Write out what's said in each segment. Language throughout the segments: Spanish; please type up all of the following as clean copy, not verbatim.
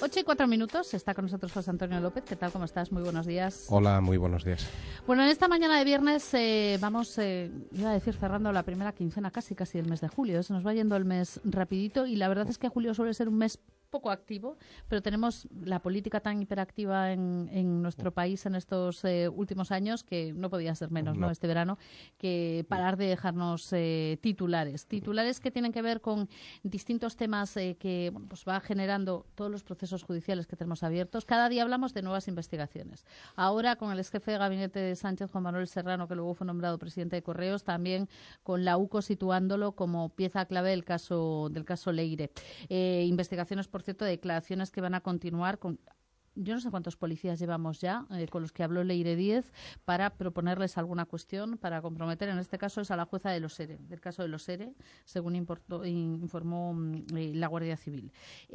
8:04, está con nosotros José Antonio López. ¿Qué tal? ¿Cómo estás? Muy buenos días. Hola, muy buenos días. Bueno, en esta mañana de viernes vamos, iba a decir, cerrando la primera quincena casi del mes de julio. Se nos va yendo el mes rapidito y la verdad es que julio suele ser un mes poco activo, pero tenemos la política tan hiperactiva en nuestro país en estos últimos años que no podía ser menos, ¿no? Este verano, que parar de dejarnos titulares que tienen que ver con distintos temas que pues va generando todos los procesos judiciales que tenemos abiertos. Cada día hablamos de nuevas investigaciones. Ahora con el ex jefe de gabinete de Sánchez, Juan Manuel Serrano, que luego fue nombrado presidente de Correos, también con la UCO situándolo como pieza clave del caso Leire. Investigaciones, por cierto, declaraciones que van a continuar con... Yo no sé cuántos policías llevamos ya con los que habló Leire Díez para proponerles alguna cuestión, para comprometer, en este caso es a la jueza de Los Ere, del caso de Los Ere, según informó la Guardia Civil.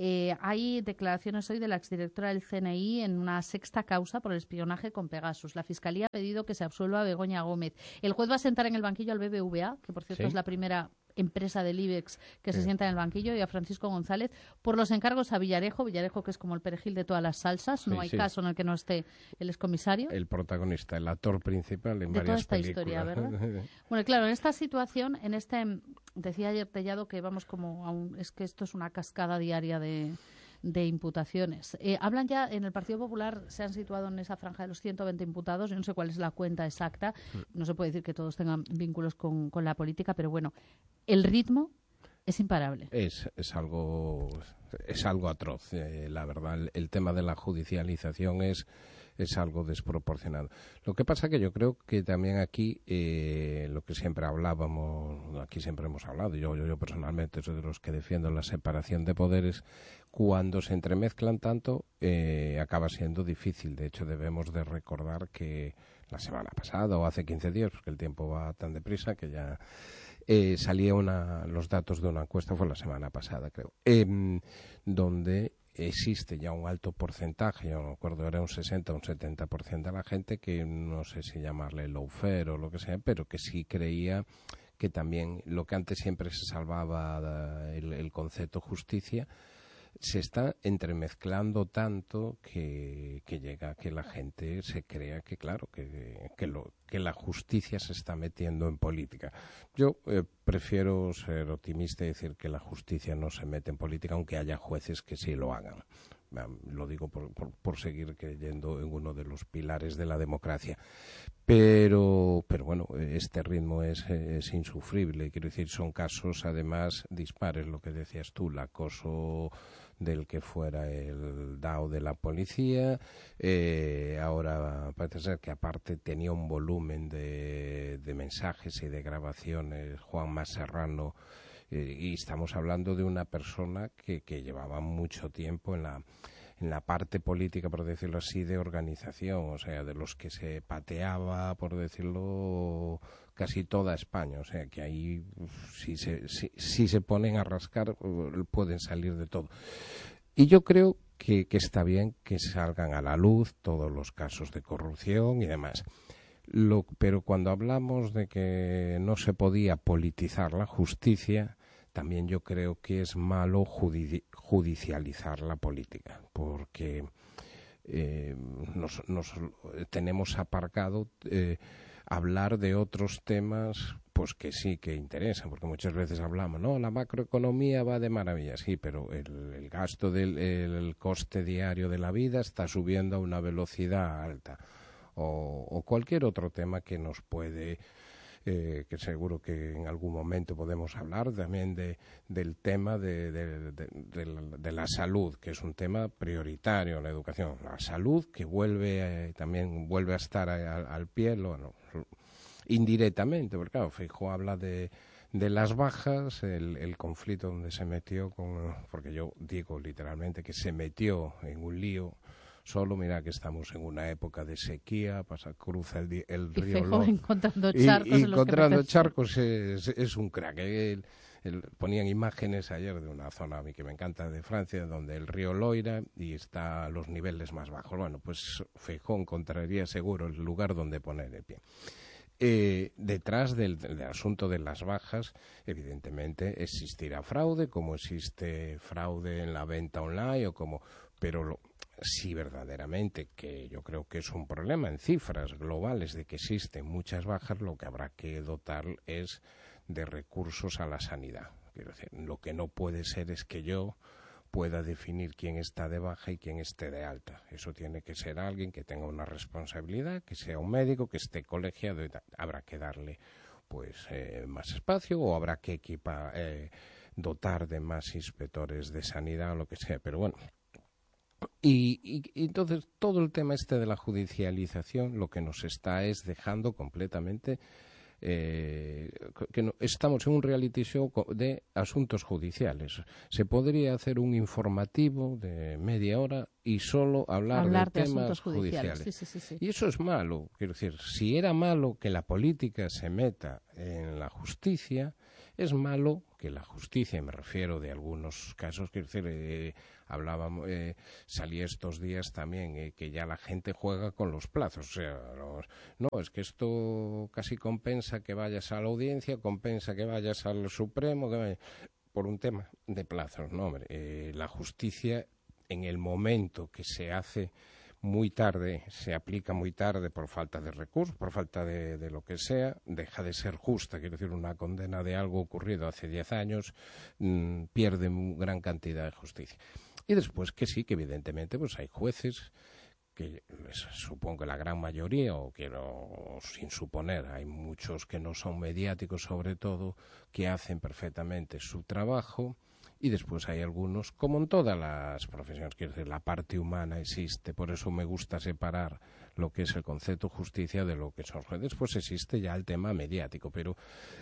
Hay declaraciones hoy de la exdirectora del CNI en una sexta causa por el espionaje con Pegasus. La Fiscalía ha pedido que se absuelva a Begoña Gómez. El juez va a sentar en el banquillo al BBVA, que por cierto es la primera empresa del IBEX que se sienta en el banquillo, y a Francisco González por los encargos a Villarejo que es como el perejil de todas las salsas, no hay caso en el que no esté el excomisario. El protagonista, el actor principal en varias toda esta películas. Historia, ¿verdad? Bueno, claro, en esta situación, decía ayer Tellado que vamos es que esto es una cascada diaria de imputaciones. Hablan ya, en el Partido Popular se han situado en esa franja de los 120 imputados. Yo no sé cuál es la cuenta exacta. No se puede decir que todos tengan vínculos con la política, pero bueno, el ritmo es imparable. Es algo atroz. La verdad, el tema de la judicialización es algo desproporcionado. Lo que pasa que yo creo que también aquí, lo que siempre hablábamos, aquí siempre hemos hablado, yo personalmente soy de los que defiendo la separación de poderes, cuando se entremezclan tanto, acaba siendo difícil. De hecho, debemos de recordar que la semana pasada o hace 15 días, porque el tiempo va tan deprisa que ya salía los datos de una encuesta, fue la semana pasada creo, donde existe ya un alto porcentaje, yo no me acuerdo, era un 60 o un 70% de la gente que no sé si llamarle lawfare o lo que sea, pero que sí creía que también lo que antes siempre se salvaba el concepto justicia se está entremezclando tanto que llega a que la gente se crea que, claro, que la justicia se está metiendo en política. Yo prefiero ser optimista y decir que la justicia no se mete en política, aunque haya jueces que sí lo hagan. Lo digo por seguir creyendo en uno de los pilares de la democracia. Pero bueno, este ritmo es insufrible. Quiero decir, son casos además dispares, lo que decías tú, el acoso del que fuera el DAO de la policía. Ahora parece ser que aparte tenía un volumen de mensajes y de grabaciones Juanma Serrano, y estamos hablando de una persona que llevaba mucho tiempo en la parte política, por decirlo así, de organización, o sea, de los que se pateaba, por decirlo, casi toda España. O sea, que ahí, si se ponen a rascar, pueden salir de todo. Y yo creo que está bien que salgan a la luz todos los casos de corrupción y demás. Pero cuando hablamos de que no se podía politizar la justicia, también yo creo que es malo judicializar la política, porque nos tenemos aparcado hablar de otros temas pues que sí que interesan, porque muchas veces hablamos, no, la macroeconomía va de maravilla, sí, pero el gasto el coste diario de la vida está subiendo a una velocidad alta, o cualquier otro tema que nos puede... que seguro que en algún momento podemos hablar también del tema de la salud, que es un tema prioritario, la educación, la salud, que también vuelve a estar al pie, indirectamente, porque claro, Feijóo habla de las bajas, el conflicto donde se metió, porque yo digo literalmente que se metió en un lío. Solo mira que estamos en una época de sequía, cruza el río Loira. Encontrando charcos es un crack. Ponían imágenes ayer de una zona a mí que me encanta de Francia, donde el río Loira y está a los niveles más bajos. Bueno, pues Feijóo encontraría seguro el lugar donde poner el pie. Detrás del asunto de las bajas, evidentemente existirá fraude, como existe fraude en la venta online, Pero sí, verdaderamente, que yo creo que es un problema en cifras globales de que existen muchas bajas, lo que habrá que dotar es de recursos a la sanidad. Quiero decir, lo que no puede ser es que yo pueda definir quién está de baja y quién esté de alta. Eso tiene que ser alguien que tenga una responsabilidad, que sea un médico, que esté colegiado. Habrá que darle pues más espacio, o habrá que dotar de más inspectores de sanidad o lo que sea. Pero bueno, y entonces todo el tema de la judicialización lo que nos está es dejando completamente estamos en un reality show de asuntos judiciales. Se podría hacer un informativo de media hora y solo hablar de temas judiciales. Sí. Y eso es malo. Quiero decir, si era malo que la política se meta en la justicia, es malo que la justicia, me refiero de algunos casos, quiero decir, salía estos días también que ya la gente juega con los plazos. O sea, no, es que esto casi compensa que vayas a la audiencia, compensa que vayas al Supremo, por un tema de plazos. No, hombre, la justicia, en el momento que se hace muy tarde, se aplica muy tarde por falta de recursos, por falta de lo que sea, deja de ser justa. Quiero decir, una condena de algo ocurrido hace 10 años pierde gran cantidad de justicia. Y después que sí, que evidentemente pues hay jueces que supongo que la gran mayoría, o sin suponer, hay muchos que no son mediáticos sobre todo, que hacen perfectamente su trabajo. Y después hay algunos, como en todas las profesiones, quiero decir, la parte humana existe, por eso me gusta separar lo que es el concepto justicia de lo que son jueces. Después existe ya el tema mediático, pero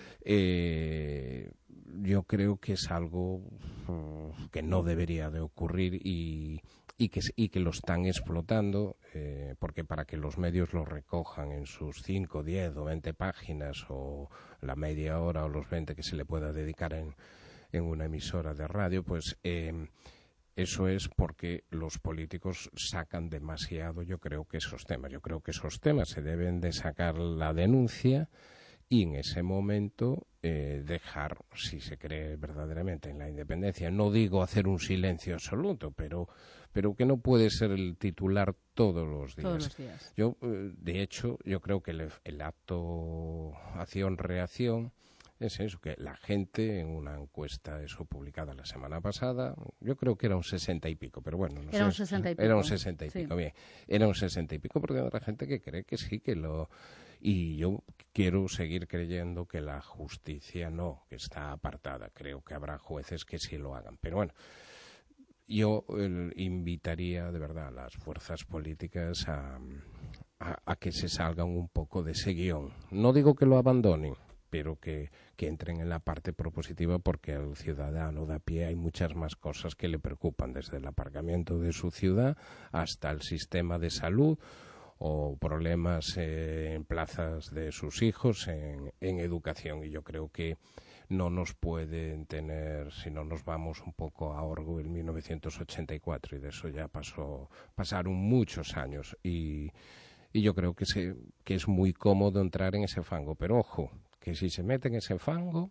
yo creo que es algo que no debería de ocurrir y que lo están explotando, porque para que los medios lo recojan en sus 5, 10 o 20 páginas, o la media hora o los 20 que se le pueda dedicar en una emisora de radio, pues eso es porque los políticos sacan demasiado, yo creo que esos temas. Yo creo que esos temas se deben de sacar la denuncia y en ese momento dejar, si se cree verdaderamente en la independencia, no digo hacer un silencio absoluto, pero que no puede ser el titular todos los días. Todos los días. Yo, de hecho, yo creo que el acto acción-reacción es eso, que la gente, en una encuesta publicada la semana pasada, yo creo que era un 60 y pico, pero bueno, no sé. Era un 60 y pico. Era un 60 y pico, sí. Bien. Era un 60 y pico, porque hay otra gente que cree que sí, y yo quiero seguir creyendo que la justicia no, que está apartada. Creo que habrá jueces que sí lo hagan. Pero bueno, yo invitaría de verdad a las fuerzas políticas a que se salgan un poco de ese guión. No digo que lo abandonen, pero que entren en la parte propositiva, porque al ciudadano de a pie hay muchas más cosas que le preocupan, desde el aparcamiento de su ciudad hasta el sistema de salud o problemas en plazas de sus hijos, en educación. Y yo creo que no nos pueden tener, si no nos vamos un poco a Orwell 1984, y de eso ya pasaron muchos años, y yo creo que es muy cómodo entrar en ese fango, pero ojo, que si se mete en ese fango,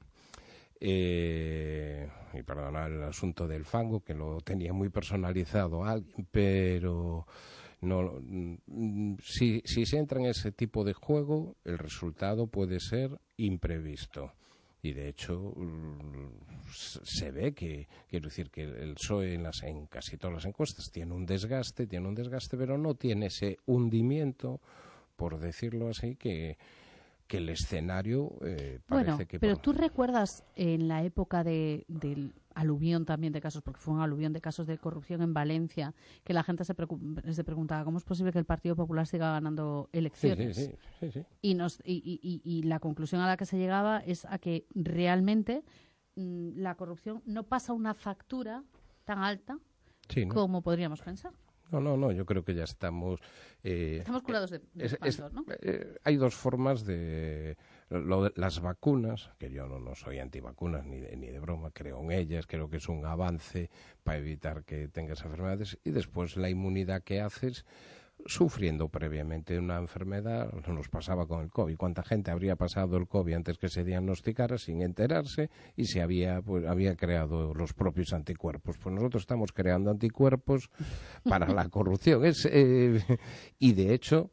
y perdona el asunto del fango, que lo tenía muy personalizado alguien, pero no, si se entra en ese tipo de juego, el resultado puede ser imprevisto. Y de hecho se ve que, quiero decir, que el PSOE en casi todas las encuestas tiene un desgaste, pero no tiene ese hundimiento, por decirlo así, que el escenario parece que... Pero tú recuerdas en la época del aluvión también de casos, porque fue un aluvión de casos de corrupción en Valencia, que la gente se preguntaba cómo es posible que el Partido Popular siga ganando elecciones. Sí. Y la conclusión a la que se llegaba es a que realmente la corrupción no pasa una factura tan alta como podríamos pensar. No, yo creo que ya estamos... estamos curados de espantos, ¿no? Hay dos formas de... las vacunas, que yo no soy antivacunas ni de broma, creo en ellas, creo que es un avance para evitar que tengas enfermedades, y después la inmunidad que haces sufriendo previamente una enfermedad. Nos pasaba con el COVID. ¿Cuánta gente habría pasado el COVID antes que se diagnosticara sin enterarse y se había creado los propios anticuerpos? Pues nosotros estamos creando anticuerpos para la corrupción. Y de hecho,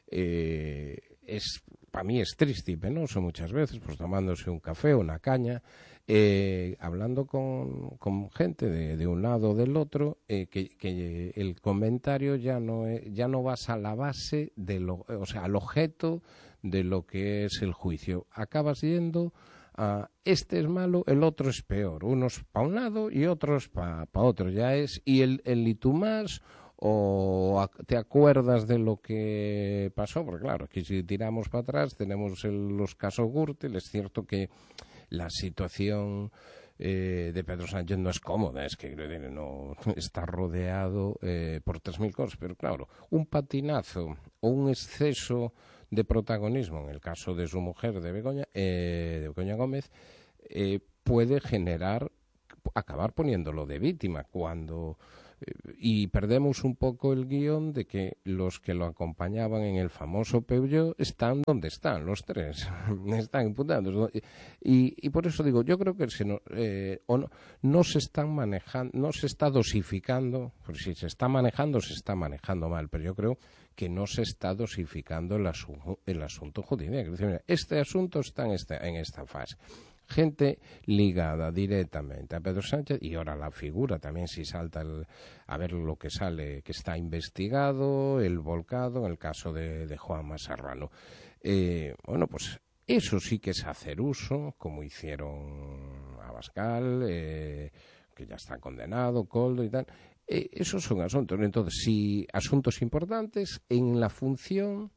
para mí es triste y penoso muchas veces, pues tomándose un café o una caña, hablando con gente de un lado o del otro, que el comentario ya no vas a la base al objeto de lo que es el juicio. Acabas yendo a este es malo, el otro es peor. Unos para un lado y otros para otro. Y el y tú más, o te acuerdas de lo que pasó, porque claro, aquí si tiramos para atrás tenemos los casos Gürtel. Es cierto que la situación de Pedro Sánchez no es cómoda, es que no está rodeado por 3.000 cosas, pero claro, un patinazo o un exceso de protagonismo, en el caso de su mujer, de Begoña Gómez, puede acabar poniéndolo de víctima cuando... y perdemos un poco el guión de que los que lo acompañaban en el famoso Peugeot están donde están, los tres, están imputados. Y por eso digo, yo creo que no se están manejando, no se está dosificando, porque si se está manejando mal, pero yo creo que no se está dosificando el asunto judicial. Este asunto está en esta fase. Gente ligada directamente a Pedro Sánchez, y ahora la figura también, si salta a ver lo que sale, que está investigado, el volcado en el caso de Juanma Serrano. Bueno, pues eso sí que es hacer uso, como hicieron Abascal, que ya está condenado, Koldo y tal. Esos son asuntos. Entonces, sí, asuntos importantes en la función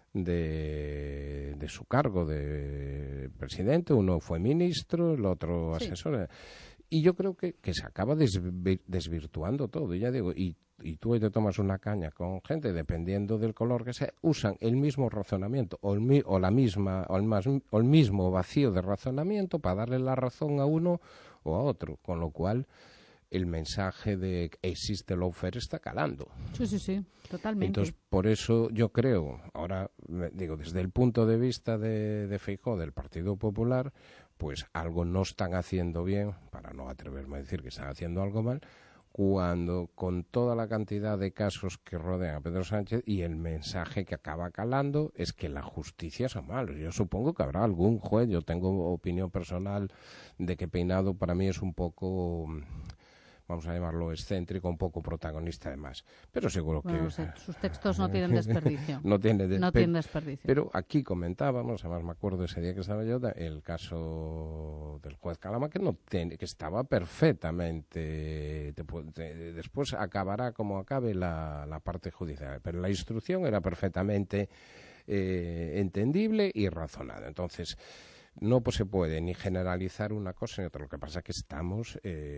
de su cargo de presidente. Uno fue ministro, el otro asesor. Y yo creo que se acaba desvirtuando todo. Y ya digo, y tú hoy te tomas una caña con gente, dependiendo del color que sea, usan el mismo razonamiento o el mismo vacío de razonamiento para darle la razón a uno o a otro, con lo cual el mensaje de que existe lawfare está calando. Sí, totalmente. Entonces, por eso yo creo, ahora digo, desde el punto de vista de Feijóo, del Partido Popular, pues algo no están haciendo bien, para no atreverme a decir que están haciendo algo mal, cuando con toda la cantidad de casos que rodean a Pedro Sánchez, y el mensaje que acaba calando es que la justicia es malo. Yo supongo que habrá algún juez, yo tengo opinión personal de que Peinado para mí es un poco... vamos a llamarlo excéntrico, un poco protagonista además. Pero seguro que... sus textos no tienen desperdicio. no tienen desperdicio. Pero aquí comentábamos, además me acuerdo ese día que estaba yo, el caso del juez Calama, que estaba perfectamente... después acabará como acabe la parte judicial, pero la instrucción era perfectamente entendible y razonada. Entonces... no se puede ni generalizar una cosa ni otra. Lo que pasa es que estamos,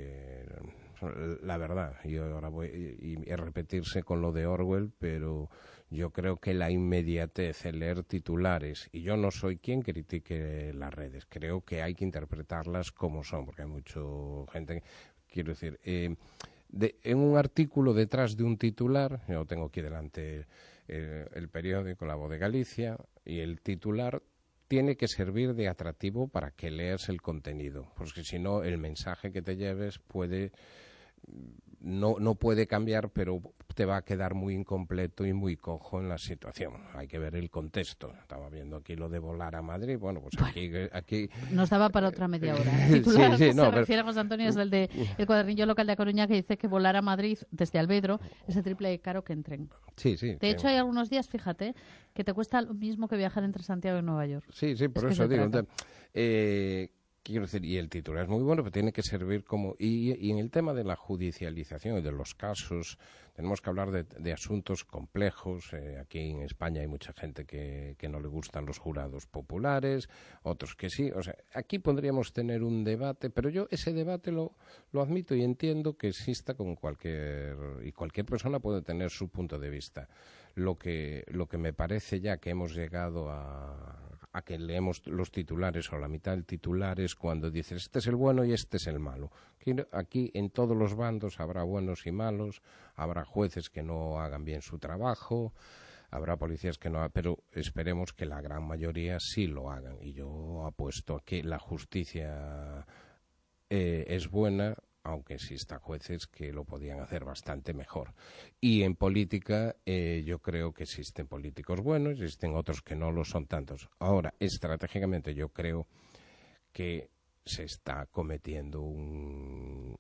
la verdad, y ahora voy a repetirse con lo de Orwell, pero yo creo que la inmediatez, el leer titulares, y yo no soy quien critique las redes, creo que hay que interpretarlas como son, porque hay mucha gente, quiero decir, en un artículo detrás de un titular, yo tengo aquí delante el periódico La Voz de Galicia, y el titular tiene que servir de atractivo para que leas el contenido, porque si no el mensaje que te lleves no puede cambiar, pero te va a quedar muy incompleto y muy cojo en la situación. Hay que ver el contexto. Estaba viendo aquí lo de volar a Madrid. Bueno, pues aquí nos daba para otra media hora. El titular se refiere a José Antonio, es el de el Cuadernillo Local de A Coruña, que dice que volar a Madrid desde Alvedro es el triple de caro que en tren. Sí. De hecho, hay algunos días, fíjate, que te cuesta lo mismo que viajar entre Santiago y Nueva York. Sí, por eso digo. Quiero decir, y el titular es muy bueno, pero tiene que servir como... Y en el tema de la judicialización y de los casos, tenemos que hablar de asuntos complejos. Aquí en España hay mucha gente que no le gustan los jurados populares, otros que sí. O sea, aquí podríamos tener un debate, pero yo ese debate lo admito y entiendo que exista con cualquier persona puede tener su punto de vista. Lo que me parece ya que hemos llegado a a que leemos los titulares o la mitad del titular es cuando dices este es el bueno y este es el malo. Aquí en todos los bandos habrá buenos y malos, habrá jueces que no hagan bien su trabajo, habrá policías que no, pero esperemos que la gran mayoría sí lo hagan. Y yo apuesto a que la justicia es buena, aunque existan jueces que lo podían hacer bastante mejor. Y en política yo creo que existen políticos buenos, existen otros que no lo son tantos. Ahora, estratégicamente yo creo que se está cometiendo un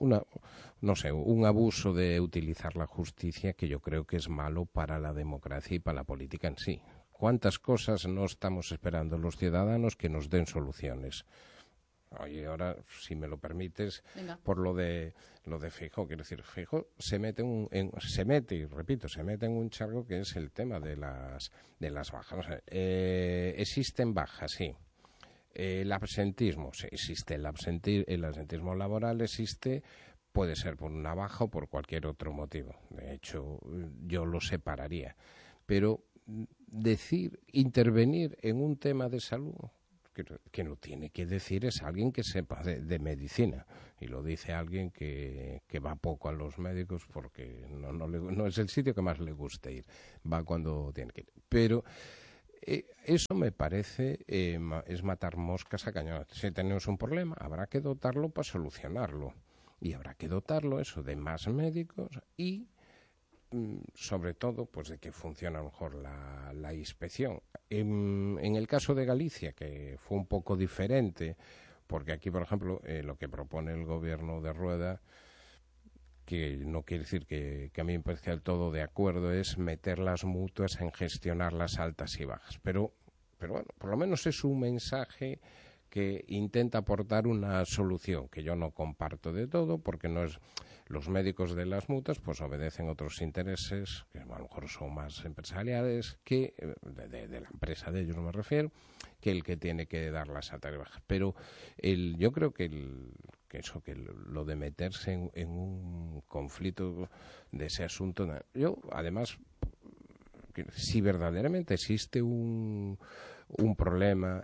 abuso de utilizar la justicia que yo creo que es malo para la democracia y para la política en sí. ¿Cuántas cosas no estamos esperando los ciudadanos que nos den soluciones? Oye, ahora, si me lo permites, venga, por lo de Feijóo, quiero decir, Feijóo se mete en un charco que es el tema de las bajas. O sea, existen bajas, sí. El absentismo, sí, existe el absentismo laboral existe, puede ser por una baja o por cualquier otro motivo. De hecho, yo lo separaría. Pero intervenir en un tema de salud, que lo tiene que decir es alguien que sepa de medicina, y lo dice alguien que va poco a los médicos porque no es el sitio que más le guste ir, va cuando tiene que ir. Pero eso me parece es matar moscas a cañonazos. Si tenemos un problema, habrá que dotarlo para solucionarlo, y habrá que dotarlo eso de más médicos y sobre todo pues de que funcione a lo mejor la inspección. En el caso de Galicia, que fue un poco diferente, porque aquí, por ejemplo, lo que propone el gobierno de Rueda, que no quiere decir que a mí me parece del todo de acuerdo, es meter las mutuas en gestionar las altas y bajas. Pero bueno, por lo menos es un mensaje que intenta aportar una solución, que yo no comparto de todo, porque no es... Los médicos de las mutuas pues obedecen otros intereses, que a lo mejor son más empresariales, que de la empresa de ellos me refiero, que el que tiene que dar las altas y bajas. Pero yo creo que lo de meterse en un conflicto de ese asunto, yo además, si verdaderamente existe un problema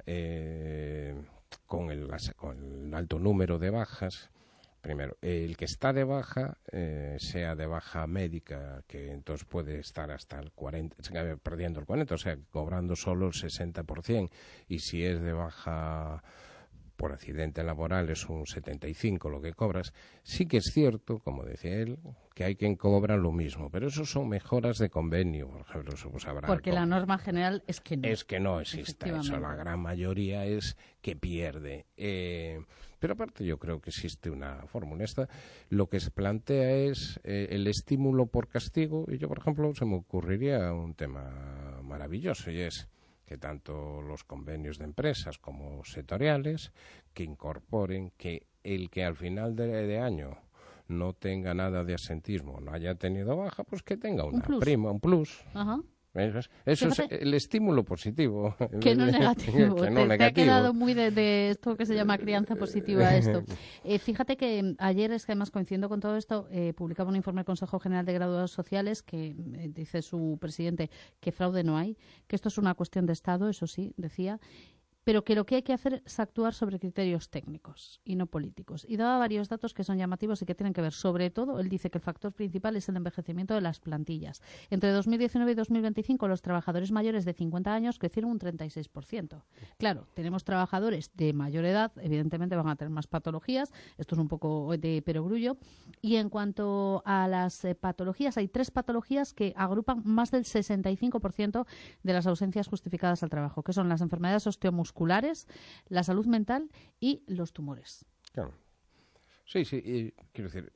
con el alto número de bajas, primero, el que está de baja, sea de baja médica, que entonces puede estar hasta el 40%, perdiendo el 40%, o sea, cobrando solo el 60%, y si es de baja por accidente laboral es un 75% lo que cobras. Sí que es cierto, como decía él, que hay quien cobra lo mismo, pero eso son mejoras de convenio, por ejemplo. Eso pues habrá porque la norma general es que no. Es que no existe eso, la gran mayoría es que pierde. Pero aparte yo creo que existe una fórmula. Lo que se plantea es el estímulo por castigo, y yo, por ejemplo, se me ocurriría un tema maravilloso, y es que tanto los convenios de empresas como sectoriales que incorporen que el que al final de año no tenga nada de asentismo, no haya tenido baja, pues que tenga una prima, un plus. Ajá. Eso es el estímulo positivo. Que no negativo. Que no negativo. Te ha quedado muy de esto que se llama crianza positiva esto. Fíjate que ayer, es que además coincidiendo con todo esto, publicaba un informe del Consejo General de Graduados Sociales que dice su presidente que fraude no hay, que esto es una cuestión de Estado, eso sí, decía, pero que lo que hay que hacer es actuar sobre criterios técnicos y no políticos. Y daba varios datos que son llamativos y que tienen que ver, sobre todo, él dice que el factor principal es el envejecimiento de las plantillas. Entre 2019 y 2025, los trabajadores mayores de 50 años crecieron un 36%. Claro, tenemos trabajadores de mayor edad, evidentemente van a tener más patologías, esto es un poco de perogrullo. Y en cuanto a las patologías, hay 3 patologías que agrupan más del 65% de las ausencias justificadas al trabajo, que son las enfermedades osteomusculares, la salud mental y los tumores. Claro. Sí, quiero decir,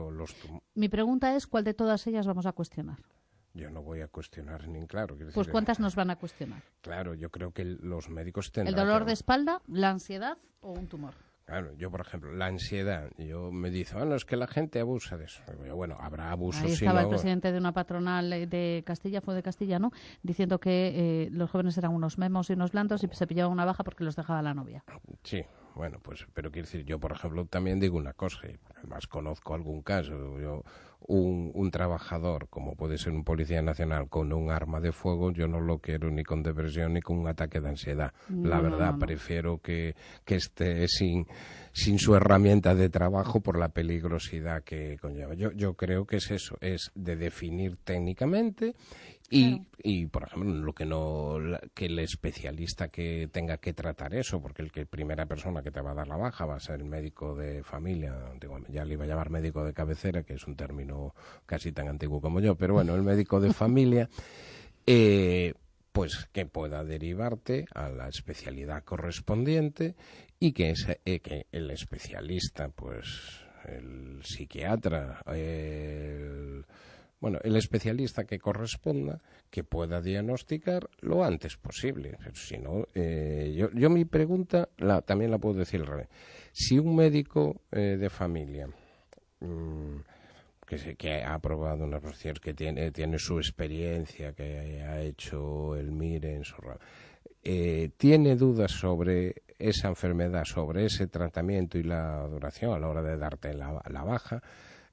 Mi pregunta es, ¿cuál de todas ellas vamos a cuestionar? Yo no voy a cuestionar ni claro. Pues ¿cuántas nos van a cuestionar? Claro, yo creo que los médicos tendrán... ¿El dolor de espalda, la ansiedad o un tumor? Claro, yo, por ejemplo, la ansiedad, me dice, bueno, es que la gente abusa de eso. Yo, bueno, habrá abusos. Ahí estaba el presidente de una patronal de Castilla, fue de Castilla, ¿no? Diciendo que los jóvenes eran unos memos y unos blandos y se pillaban una baja porque los dejaba la novia. Sí, bueno, pues, pero quiero decir, yo, por ejemplo, también digo una cosa, y además conozco algún caso. un trabajador, como puede ser un policía nacional, con un arma de fuego, yo no lo quiero ni con depresión ni con un ataque de ansiedad. La verdad, prefiero que esté sin su herramienta de trabajo por la peligrosidad que conlleva. Yo creo que es eso, es de definir técnicamente y por ejemplo, que el especialista que tenga que tratar eso, porque primera persona que te va a dar la baja va a ser el médico de familia, ya le iba a llamar médico de cabecera, que es un término casi tan antiguo como yo, pero bueno, el médico de familia, pues que pueda derivarte a la especialidad correspondiente y que el especialista, pues el psiquiatra, el especialista que corresponda, que pueda diagnosticar lo antes posible. Si no, yo mi pregunta también la puedo decir al revés. Si un médico de familia que ha aprobado unas posiciones, que tiene su experiencia, que ha hecho el MIRE en su tiene dudas sobre esa enfermedad, sobre ese tratamiento y la duración a la hora de darte la baja,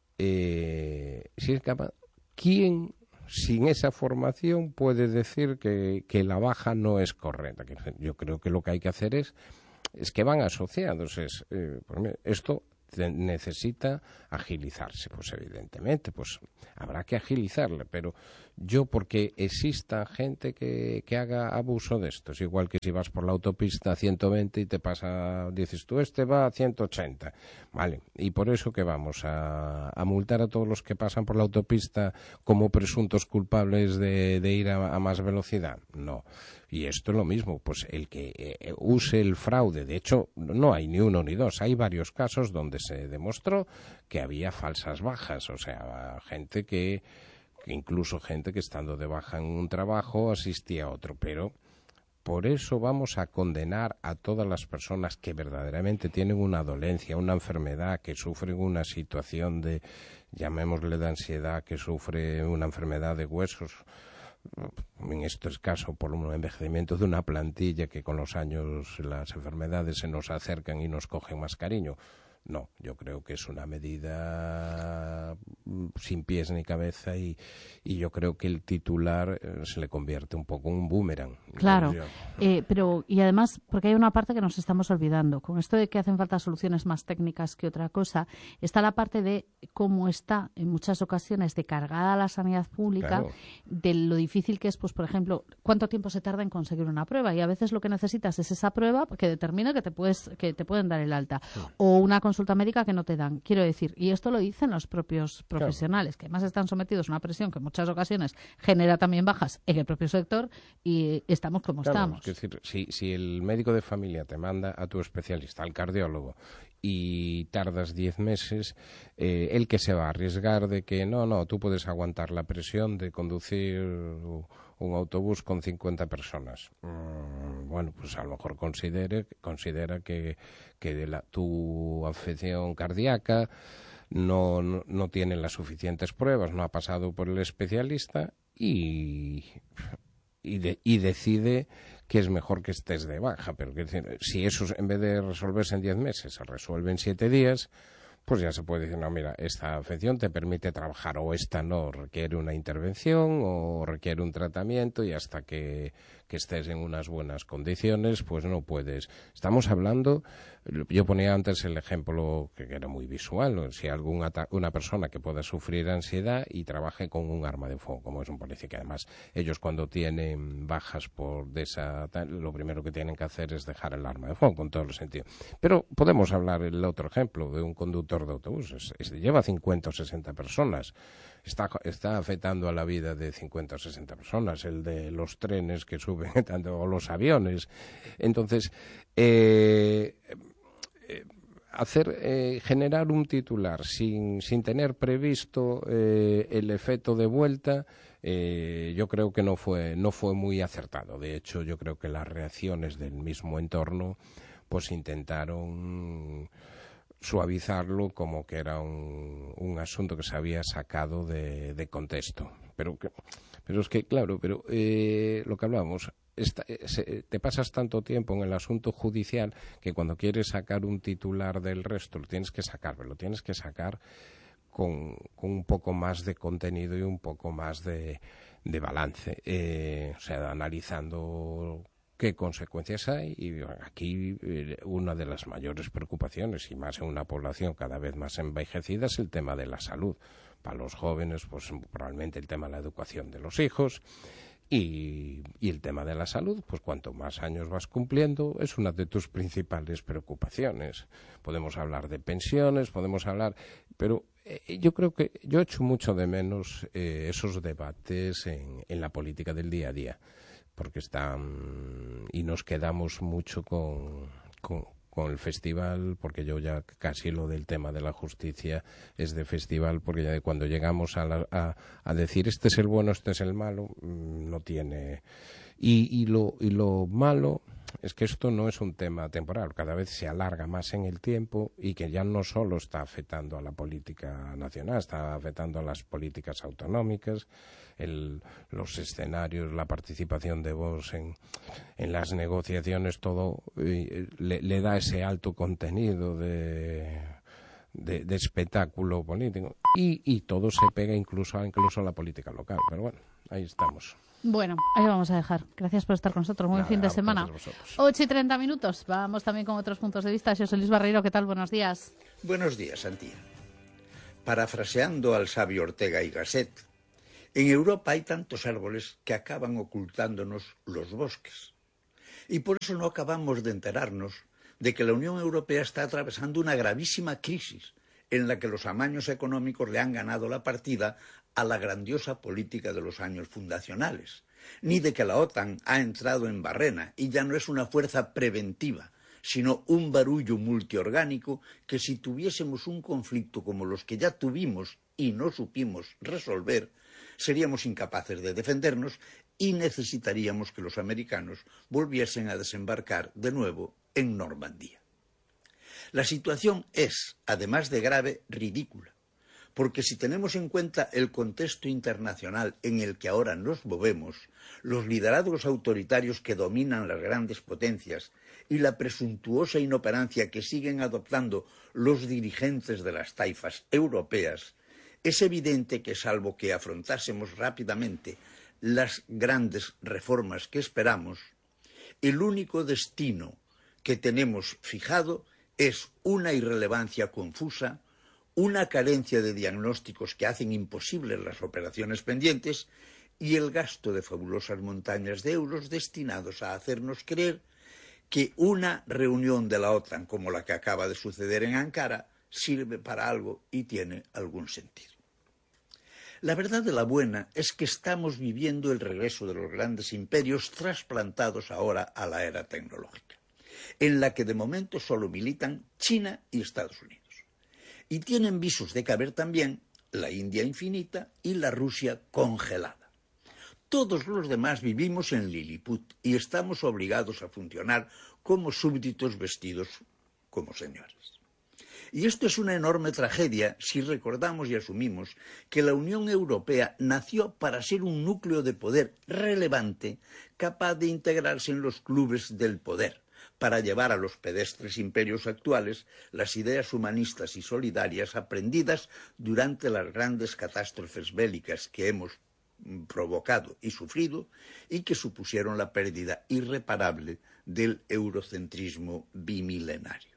si es capaz, ¿quién sin esa formación puede decir que la baja no es correcta? Yo creo que lo que hay que hacer es que van asociados. Esto necesita agilizarse, pues evidentemente, pues habrá que agilizarle, pero yo porque exista gente que haga abuso de esto, es igual que si vas por la autopista a 120 y te pasa, dices tú, este va a 180, vale, y por eso que vamos a multar a todos los que pasan por la autopista como presuntos culpables de ir a más velocidad, no. Y esto es lo mismo, pues el que use el fraude, de hecho no hay ni uno ni dos, hay varios casos donde se demostró que había falsas bajas, o sea, incluso gente que estando de baja en un trabajo asistía a otro, pero por eso vamos a condenar a todas las personas que verdaderamente tienen una dolencia, una enfermedad, que sufren una situación llamémosle de ansiedad, que sufre una enfermedad de huesos. En este caso por un envejecimiento de una plantilla que con los años las enfermedades se nos acercan y nos cogen más cariño. No, yo creo que es una medida sin pies ni cabeza y yo creo que el titular se le convierte un poco en un boomerang. Claro, pero y además, porque hay una parte que nos estamos olvidando. Con esto de que hacen falta soluciones más técnicas que otra cosa, está la parte de cómo está en muchas ocasiones de cargada la sanidad pública, claro, de lo difícil que es, pues por ejemplo, cuánto tiempo se tarda en conseguir una prueba y a veces lo que necesitas es esa prueba que determina que te pueden dar el alta, sí, o una consulta médica que no te dan. Quiero decir, y esto lo dicen los propios profesionales, claro, que además están sometidos a una presión que en muchas ocasiones genera también bajas en el propio sector y estamos como estamos. Es decir, si el médico de familia te manda a tu especialista, al cardiólogo, y tardas 10 meses, el que se va a arriesgar de que no, tú puedes aguantar la presión de conducir un autobús con 50 personas. Bueno, pues a lo mejor considera que tu afección cardíaca no tiene las suficientes pruebas, no ha pasado por el especialista y decide que es mejor que estés de baja. Pero si eso en vez de resolverse en 10 meses se resuelve en 7 días, pues ya se puede decir, no, mira, esta afección te permite trabajar o esta no, requiere una intervención o requiere un tratamiento y hasta que estés en unas buenas condiciones, pues no puedes. Estamos hablando, yo ponía antes el ejemplo que era muy visual, ¿no? Si una persona que pueda sufrir ansiedad y trabaje con un arma de fuego, como es un policía, que además ellos cuando tienen bajas lo primero que tienen que hacer es dejar el arma de fuego, con todos los sentidos. Pero podemos hablar el otro ejemplo de un conductor de autobuses, lleva 50 o 60 personas, está afectando a la vida de 50 o 60 personas, el de los trenes que suben tanto, o los aviones. Entonces, generar un titular sin tener previsto el efecto de vuelta, yo creo que no fue muy acertado. De hecho, yo creo que las reacciones del mismo entorno pues intentaron suavizarlo como que era un asunto que se había sacado de contexto. Pero es que, claro, lo que hablábamos, te pasas tanto tiempo en el asunto judicial que cuando quieres sacar un titular del resto lo tienes que sacar un poco más de contenido y un poco más de balance, o sea, analizando qué consecuencias hay. Y aquí una de las mayores preocupaciones, y más en una población cada vez más envejecida, es el tema de la salud. Para los jóvenes, pues probablemente el tema de la educación de los hijos y el tema de la salud, pues cuanto más años vas cumpliendo, es una de tus principales preocupaciones. Podemos hablar de pensiones, podemos hablar, pero yo creo que yo echo mucho de menos esos debates en la política del día a día, porque están y nos quedamos mucho con el festival, porque yo ya casi lo del tema de la justicia es de festival, porque ya cuando llegamos a decir este es el bueno, este es el malo, no tiene. Y lo malo es que esto no es un tema temporal, cada vez se alarga más en el tiempo y que ya no solo está afectando a la política nacional, está afectando a las políticas autonómicas, los escenarios, la participación de Vox en las negociaciones, todo le da ese alto contenido de espectáculo político y todo se pega incluso a la política local, pero bueno, ahí estamos. Bueno, ahí vamos a dejar. Gracias por estar con nosotros. Buen fin de semana. 8:30. Vamos también con otros puntos de vista. José Luis Barreiro, ¿qué tal? Buenos días. Buenos días, Antía. Parafraseando al sabio Ortega y Gasset, en Europa hay tantos árboles que acaban ocultándonos los bosques. Y por eso no acabamos de enterarnos de que la Unión Europea está atravesando una gravísima crisis en la que los amaños económicos le han ganado la partida a la grandiosa política de los años fundacionales, ni de que la OTAN ha entrado en Barrena y ya no es una fuerza preventiva, sino un barullo multiorgánico que si tuviésemos un conflicto como los que ya tuvimos y no supimos resolver, seríamos incapaces de defendernos y necesitaríamos que los americanos volviesen a desembarcar de nuevo en Normandía. La situación es, además de grave, ridícula, porque si tenemos en cuenta el contexto internacional en el que ahora nos movemos, los liderazgos autoritarios que dominan las grandes potencias y la presuntuosa inoperancia que siguen adoptando los dirigentes de las taifas europeas, es evidente que, salvo que afrontásemos rápidamente las grandes reformas que esperamos, el único destino que tenemos fijado es una irrelevancia confusa, una carencia de diagnósticos que hacen imposibles las operaciones pendientes y el gasto de fabulosas montañas de euros destinados a hacernos creer que una reunión de la OTAN como la que acaba de suceder en Ankara sirve para algo y tiene algún sentido. La verdad de la buena es que estamos viviendo el regreso de los grandes imperios trasplantados ahora a la era tecnológica, en la que de momento solo militan China y Estados Unidos. Y tienen visos de caber también la India infinita y la Rusia congelada. Todos los demás vivimos en Lilliput y estamos obligados a funcionar como súbditos vestidos como señores. Y esto es una enorme tragedia si recordamos y asumimos que la Unión Europea nació para ser un núcleo de poder relevante capaz de integrarse en los clubes del poder, para llevar a los pedestres imperios actuales las ideas humanistas y solidarias aprendidas durante las grandes catástrofes bélicas que hemos provocado y sufrido y que supusieron la pérdida irreparable del eurocentrismo bimilenario.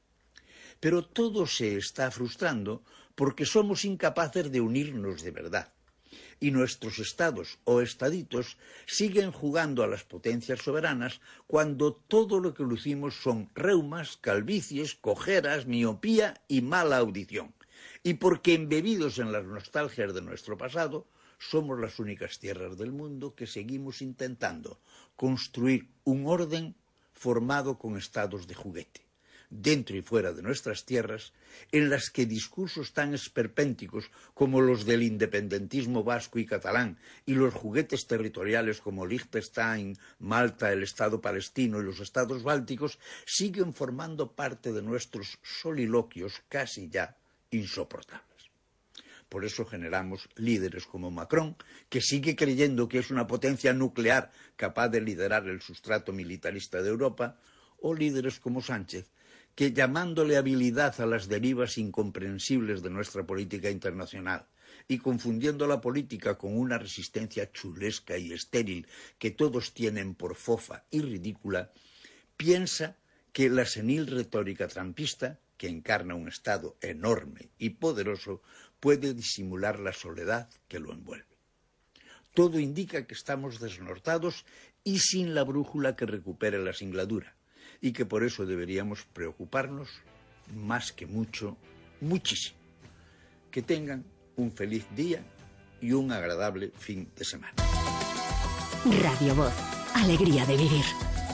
Pero todo se está frustrando porque somos incapaces de unirnos de verdad. Y nuestros estados o estaditos siguen jugando a las potencias soberanas cuando todo lo que lucimos son reumas, calvicies, cojeras, miopía y mala audición. Y porque embebidos en las nostalgias de nuestro pasado, somos las únicas tierras del mundo que seguimos intentando construir un orden formado con estados de juguete, dentro y fuera de nuestras tierras, en las que discursos tan esperpénticos como los del independentismo vasco y catalán y los juguetes territoriales como Liechtenstein, Malta, el Estado palestino y los estados bálticos siguen formando parte de nuestros soliloquios casi ya insoportables. Por eso generamos líderes como Macron, que sigue creyendo que es una potencia nuclear capaz de liderar el sustrato militarista de Europa, o líderes como Sánchez, que, llamándole habilidad a las derivas incomprensibles de nuestra política internacional y confundiendo la política con una resistencia chulesca y estéril que todos tienen por fofa y ridícula, piensa que la senil retórica trampista, que encarna un Estado enorme y poderoso, puede disimular la soledad que lo envuelve. Todo indica que estamos desnortados y sin la brújula que recupere la singladura, y que por eso deberíamos preocuparnos más que mucho, muchísimo. Que tengan un feliz día y un agradable fin de semana. Radio Voz, alegría de vivir.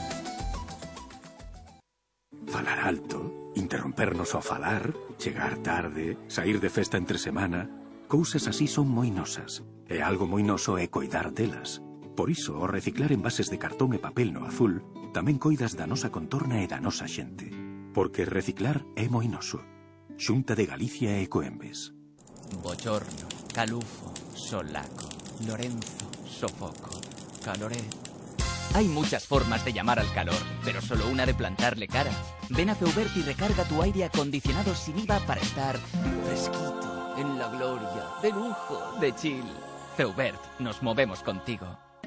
Falar alto, interrompernos ao falar, chegar tarde, saír de festa entre semana, cousas así son moi nosas. E algo moi noso é coidar delas. Por iso, ao reciclar envases de cartón e papel no azul, tamén coidas da nosa contorna e da nosa xente. Porque reciclar é moi noso. Xunta de Galicia e Ecoembes. Bochorno, calufo, solaco, Lorenzo, sofoco, caloré. Hay muchas formas de llamar al calor, pero solo una de plantarle cara. Ven a Feubert y recarga tu aire acondicionado sin IVA para estar fresquito, en la gloria, de lujo, de chill. Feubert, nos movemos contigo.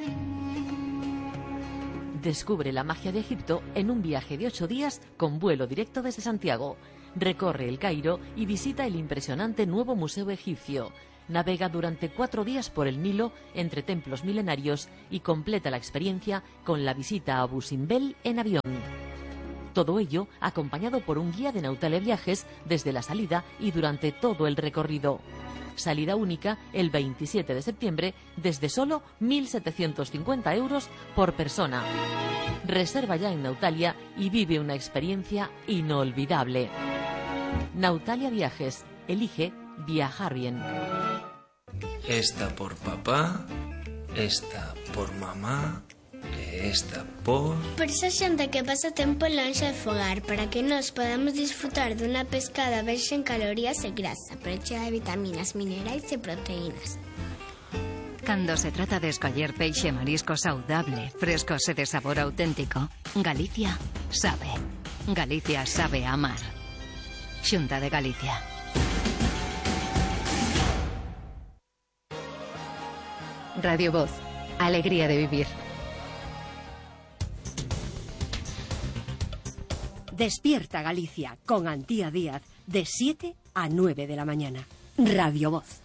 Descubre la magia de Egipto en un viaje de 8 días con vuelo directo desde Santiago. Recorre el Cairo y visita el impresionante nuevo Museo Egipcio. Navega durante 4 días por el Nilo entre templos milenarios y completa la experiencia con la visita a Abu Simbel en avión. Todo ello acompañado por un guía de Nautalia Viajes desde la salida y durante todo el recorrido. Salida única el 27 de septiembre desde solo 1.750 euros por persona. Reserva ya en Nautalia y vive una experiencia inolvidable. Nautalia Viajes. Elige viajar bien. Esta por papá, esta por mamá, esta por... Por esa xente que pasa tempo lonxe de fogar, para que nós podamos disfrutar dunha pescada baixa en calorías e grasa, pero chea de vitaminas, minerais e proteínas. Cando se trata de escoller peixe e marisco saudable, frescos e de sabor auténtico, Galicia sabe. Galicia sabe amar. Xunta de Galicia. Radio Voz, alegría de vivir. Despierta Galicia con Antía Díaz de 7 a 9 de la mañana. Radio Voz.